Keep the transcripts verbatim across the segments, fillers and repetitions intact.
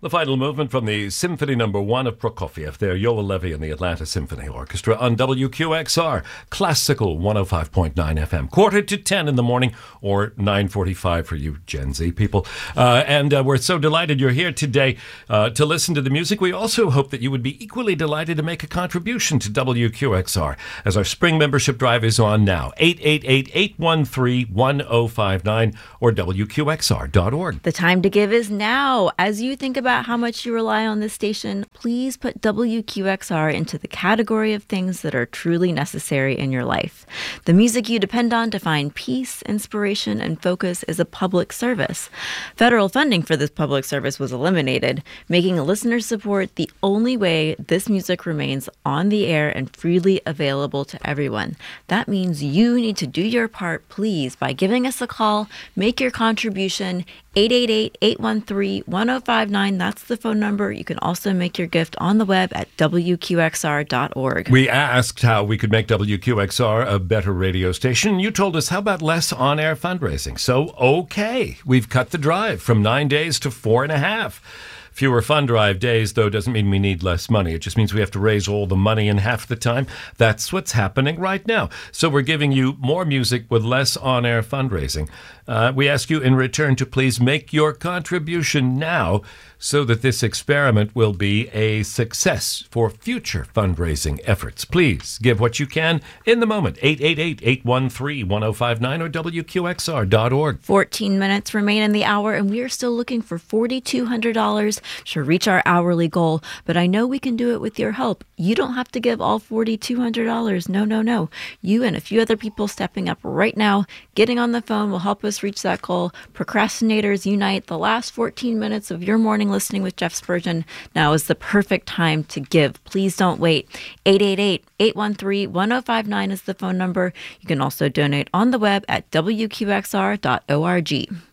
The final movement from the Symphony Number One of Prokofiev, there, Yoel Levy and the Atlanta Symphony Orchestra on W Q X R, Classical one oh five point nine F M, quarter to ten in the morning, or nine forty-five for you Gen Z people. Uh, and uh, we're so delighted you're here today uh, to listen to the music. We also hope that you would be equally delighted to make a contribution to W Q X R, as our spring membership drive is on now. eight eight eight, eight one three, one oh five nine or W Q X R dot org. The time to give is now. As you think about how much you rely on this station, please put W Q X R into the category of things that are truly necessary in your life. The music you depend on to find peace, inspiration, and focus is a public service. Federal funding for this public service was eliminated, making listener support the only way this music remains on the air and freely available to everyone. That means you need to do your part, please, by giving us a call, make your contribution, eight eight eight, eight one three, one oh five nine. That's the phone number. You can also make your gift on the web at W Q X R dot org. We asked how we could make W Q X R a better radio station. You told us, how about less on-air fundraising? So, okay, we've cut the drive from nine days to four and a half. Fewer fund drive days, though, doesn't mean we need less money. It just means we have to raise all the money in half the time. That's what's happening right now. So we're giving you more music with less on-air fundraising. Uh, we ask you in return to please make your contribution now so that this experiment will be a success for future fundraising efforts. Please give what you can in the moment. eight eight eight, eight one three, one oh five nine or W Q X R dot org. fourteen minutes remain in the hour, and we are still looking for four thousand two hundred dollars to reach our hourly goal. But I know we can do it with your help. You don't have to give all four thousand two hundred dollars. No, no, no. You and a few other people stepping up right now, getting on the phone will help us reach that goal. Procrastinators unite. The last fourteen minutes of your morning listening with Jeff Spurgeon, now is the perfect time to give. Please don't wait. eight eight eight, eight one three, one oh five nine is the phone number. You can also donate on the web at W Q X R dot org.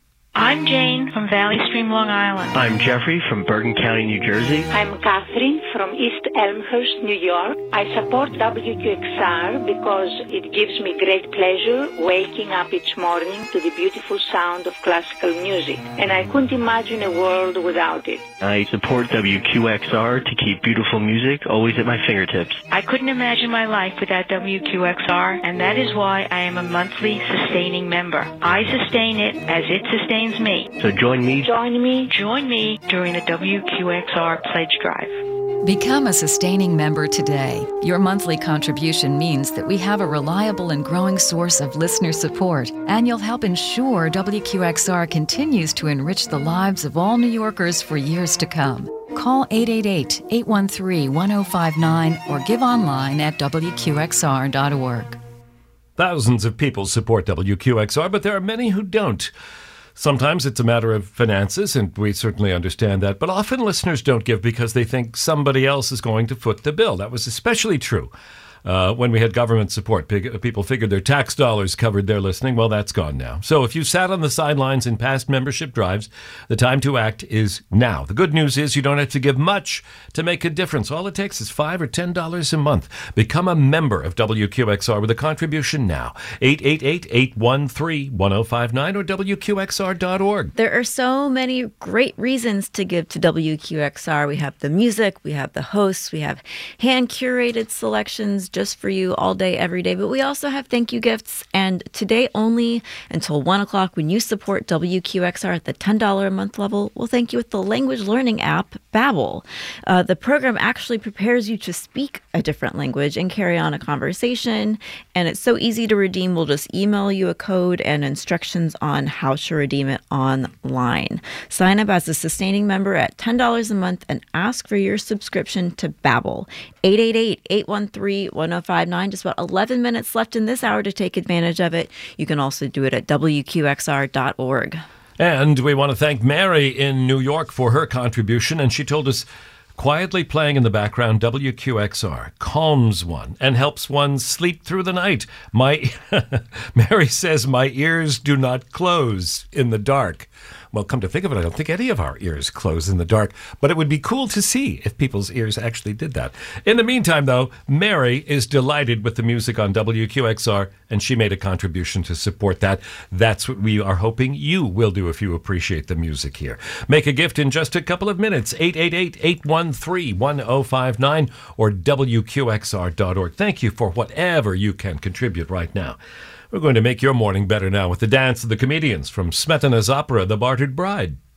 I'm Jane from Valley Stream, Long Island. I'm Jeffrey from Bergen County, New Jersey. I'm Catherine from East Elmhurst, New York. I support W Q X R because it gives me great pleasure waking up each morning to the beautiful sound of classical music, and I couldn't imagine a world without it. I support W Q X R to keep beautiful music always at my fingertips. I couldn't imagine my life without W Q X R, and that is why I am a monthly sustaining member. I sustain it as it sustains me. So join me. Join me. Join me during the W Q X R pledge drive. Become a sustaining member today. Your monthly contribution means that we have a reliable and growing source of listener support, and you'll help ensure W Q X R continues to enrich the lives of all New Yorkers for years to come. Call eight eight eight, eight one three, one oh five nine or give online at W Q X R dot org. Thousands of people support W Q X R, but there are many who don't. Sometimes it's a matter of finances, and we certainly understand that, but often listeners don't give because they think somebody else is going to foot the bill. That was especially true Uh, when we had government support. People figured their tax dollars covered their listening. Well, that's gone now. So if you sat on the sidelines in past membership drives, the time to act is now. The good news is you don't have to give much to make a difference. All it takes is five or ten dollars a month. Become a member of W Q X R with a contribution now. eight eight eight, eight one three, one oh five nine or W Q X R dot org. There are so many great reasons to give to W Q X R. We have the music, we have the hosts, we have hand-curated selections just for you all day, every day. But we also have thank you gifts. And today only until one o'clock, when you support W Q X R at the ten dollars a month level, we'll thank you with the language learning app, Babbel. Uh, the program actually prepares you to speak a different language and carry on a conversation. And it's so easy to redeem. We'll just email you a code and instructions on how to redeem it online. Sign up as a sustaining member at ten dollars a month and ask for your subscription to Babbel. eight eight eight, eight one three, one oh five nine. Just about eleven minutes left in this hour to take advantage of it. You can also do it at W Q X R dot org. And we want to thank Mary in New York for her contribution. And she told us, quietly playing in the background, W Q X R calms one and helps one sleep through the night. My Mary says, my ears do not close in the dark. Well, come to think of it, I don't think any of our ears close in the dark, but it would be cool to see if people's ears actually did that. In the meantime, though, Mary is delighted with the music on W Q X R, and she made a contribution to support that. That's what we are hoping you will do if you appreciate the music here. Make a gift in just a couple of minutes. eight eight eight, eight one three, one zero five nine or W Q X R dot org. Thank you for whatever you can contribute right now. We're going to make your morning better now with the dance of the comedians from Smetana's opera, The Bartered Bride.